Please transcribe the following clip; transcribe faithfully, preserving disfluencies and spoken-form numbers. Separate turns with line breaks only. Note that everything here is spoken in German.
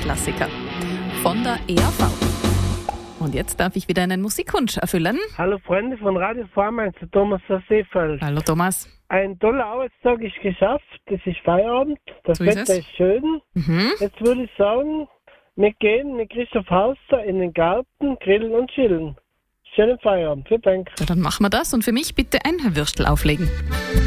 Klassiker von der E R V. Und jetzt darf ich wieder einen Musikwunsch erfüllen.
Hallo Freunde von Radio Vormain, zu Thomas aus Seefeld.
Hallo Thomas.
Ein toller Arbeitstag ist geschafft, es ist Feierabend, das
So ist
Wetter
es.
ist schön.
Mhm.
Jetzt würde ich sagen, wir gehen mit Christoph Hauster in den Garten, grillen und chillen. Schönen Feierabend, vielen Dank.
Ja, dann machen wir das und für mich bitte ein Würstel auflegen.